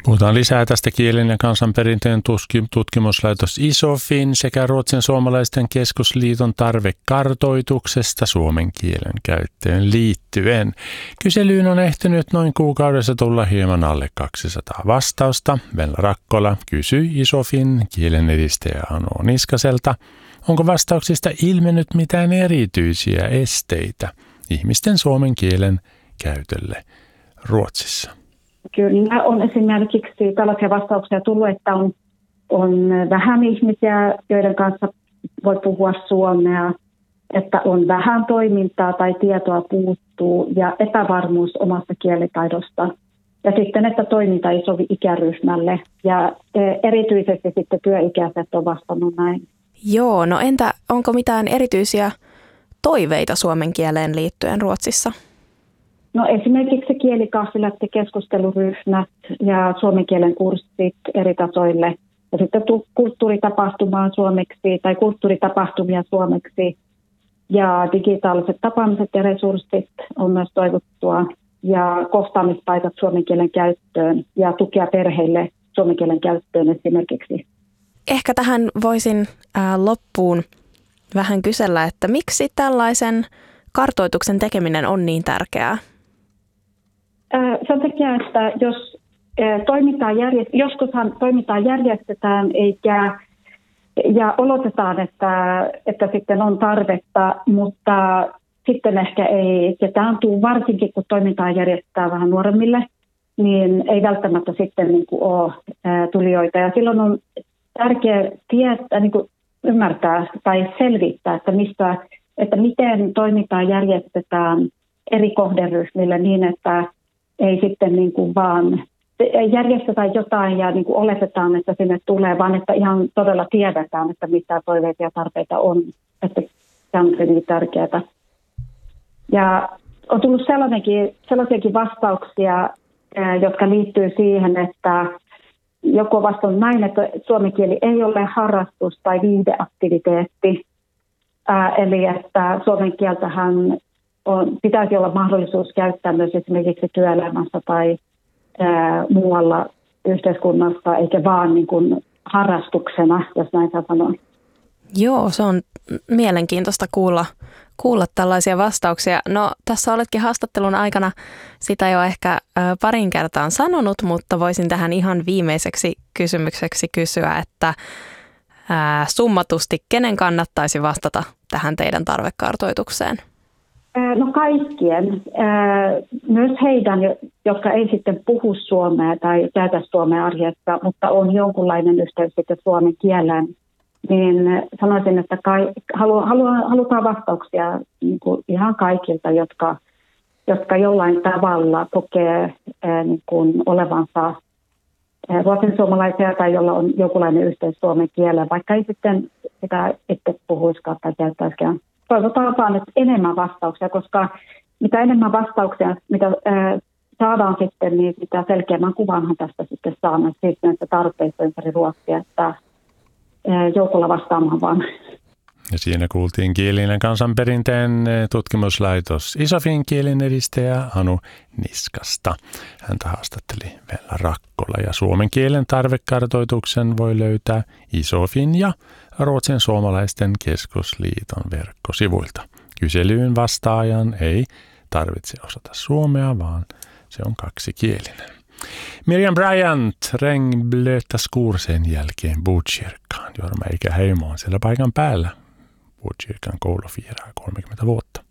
Puhutaan lisää tästä kielen ja kansanperinteen tutkimuslaitos ISOFin sekä Ruotsin suomalaisten keskusliiton tarvekartoituksesta suomen kielen käyttöön liittyen. Kyselyyn on ehtinyt noin kuukaudessa tulla hieman alle 200 vastausta. Vella Rakkola kysyi ISOFin kielen edistäjä Anu Niskaselta, onko vastauksista ilmennyt mitään erityisiä esteitä ihmisten suomen kielen käytölle Ruotsissa. Kyllä on esimerkiksi tällaisia vastauksia tullut, että on vähän ihmisiä, joiden kanssa voi puhua suomea, että on vähän toimintaa tai tietoa puuttuu ja epävarmuus omasta kielitaidosta. Ja sitten, että toiminta ei sovi ikäryhmälle ja erityisesti sitten työikäiset on vastannut näin. Joo, no entä onko mitään erityisiä toiveita suomen kieleen liittyen Ruotsissa? No esimerkiksi kielikahvilat ja keskusteluryhmät ja suomen kielen kurssit eri tasoille ja sitten kulttuuritapahtumaa suomeksi tai kulttuuritapahtumia suomeksi ja digitaaliset tapaamiset ja resurssit on myös toivottua ja kohtaamispaikat suomen kielen käyttöön ja tukea perheille suomen kielen käyttöön esimerkiksi. Ehkä tähän voisin loppuun vähän kysellä, että miksi tällaisen kartoituksen tekeminen on niin tärkeää? Sen takia, että jos joskushan toimintaa järjestetään ja oletetaan, että sitten on tarvetta, mutta sitten ehkä ei ketään tule, varsinkin kun toimintaa järjestetään vähän nuoremmille, niin ei välttämättä sitten niin kuin ole tulijoita. Ja silloin on tärkeää tietää, niin kuin ymmärtää tai selvittää, että miten toimintaa järjestetään eri kohderyhmille niin, että ei sitten niin kuin vaan järjestetä jotain ja niin kuin oletetaan, että sinne tulee, vaan että ihan todella tiedetään, että mitä toiveita ja tarpeita on. Että se on hyvin tärkeää. Ja on tullut sellaisiakin vastauksia, jotka liittyy siihen, että joku on vastannut näin, että suomen kieli ei ole harrastus tai viihdeaktiviteetti. Eli että suomen kieltähän pitäisi olla mahdollisuus käyttää myös esimerkiksi työelämässä tai muualla yhteiskunnassa, eikä vaan niin kuin harrastuksena, jos näin saa sanoa. Joo, se on mielenkiintoista kuulla tällaisia vastauksia. No, tässä oletkin haastattelun aikana sitä jo ehkä parin kertaan sanonut, mutta voisin tähän ihan viimeiseksi kysymykseksi kysyä, että summatusti kenen kannattaisi vastata tähän teidän tarvekartoitukseen? No kaikkien, myös heidän, jotka ei sitten puhu suomea tai käytä suomea arjessa, mutta on jonkunlainen yhteys sitten suomen kieleen, niin sanoisin, että halutaan vastauksia niin kuin ihan kaikilta, jotka jollain tavalla kokee niin kuin olevansa ruotsin suomalaisia tai jolla on jonkunlainen yhteys suomen kieleen, vaikka ei sitten sitä itse puhuisikaan tai käyttäisikään. Toivotaan vaan nyt enemmän vastauksia, koska mitä enemmän vastauksia, mitä saadaan sitten, niin mitä selkeämmän kuvanhan tästä sitten saamme siis näistä tarpeista ympäri Ruotsia, että joukolla vastaamaan vaan. Ja siinä kuultiin kielinen kansanperinteen tutkimuslaitos ISOFin kielen edistäjä Anu Niskasta. Häntä haastatteli Vella Rakkola ja suomen kielen tarvekartoituksen voi löytää ISOFin ja Ruotsin suomalaisten keskusliiton verkkosivuilta. Kyselyyn vastaajan ei tarvitse osata suomea, vaan se on kaksikielinen. Miriam Bryant, Regn blöta skor sen jälkeen Botkyrkaan. Jorma Eikä Heimo on siellä paikan päällä. Botkyrkan koulu fiiraa 30 vuotta.